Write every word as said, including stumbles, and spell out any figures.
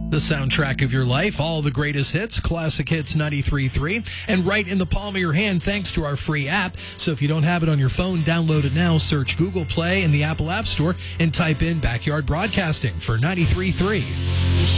The soundtrack of your life, all the greatest hits, Classic Hits ninety-three point three, and right in the palm of your hand thanks to our free app. So if you don't have it on your phone, download it now, search Google Play in the Apple App Store, and type in Backyard Broadcasting for ninety-three point three.